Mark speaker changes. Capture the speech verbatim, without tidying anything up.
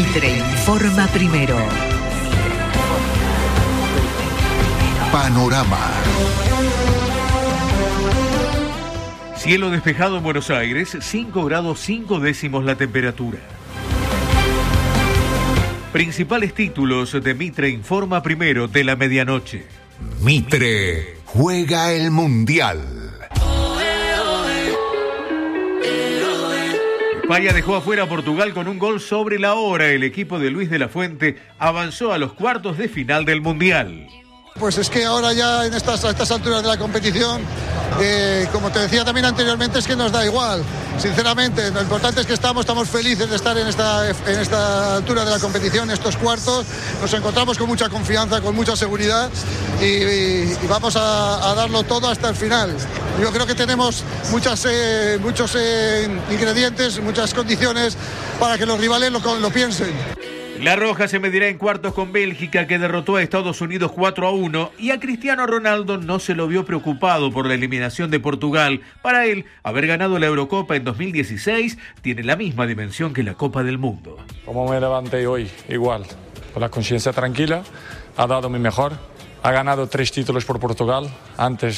Speaker 1: Mitre informa primero.
Speaker 2: Panorama.
Speaker 3: Cielo despejado en Buenos Aires, cinco grados cinco décimos la temperatura. Principales títulos de Mitre informa primero de la medianoche.
Speaker 2: Mitre juega el Mundial.
Speaker 3: España dejó afuera a Portugal con un gol sobre la hora. El equipo de Luis de la Fuente avanzó a los cuartos de final del Mundial.
Speaker 4: Pues es que ahora ya en estas, a estas alturas de la competición, eh, como te decía también anteriormente, es que nos da igual. Sinceramente, lo importante es que estamos, estamos felices de estar en esta, en esta altura de la competición, estos cuartos. Nos encontramos con mucha confianza, con mucha seguridad y, y, y vamos a, a darlo todo hasta el final. Yo creo que tenemos muchas, eh, muchos eh, ingredientes, muchas condiciones para que los rivales lo, lo piensen.
Speaker 3: La Roja se medirá en cuartos con Bélgica, que derrotó a Estados Unidos cuatro a uno, y a Cristiano Ronaldo no se lo vio preocupado por la eliminación de Portugal. Para él, haber ganado la Eurocopa en dos mil dieciséis tiene la misma dimensión que la Copa del Mundo.
Speaker 5: Como me levanté hoy, igual, con la conciencia tranquila, ha dado mi mejor, ha ganado tres títulos por Portugal, antes